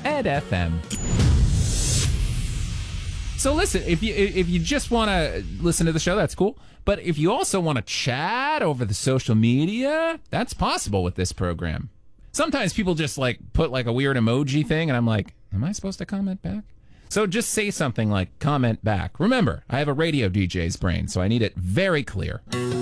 FM. So listen, if you just want to listen to the show, that's cool. But if you also want to chat over the social media, that's possible with this program. Sometimes people just put a weird emoji thing, and I'm like, am I supposed to comment back? So just say something like comment back. Remember, I have a radio DJ's brain, so I need it very clear.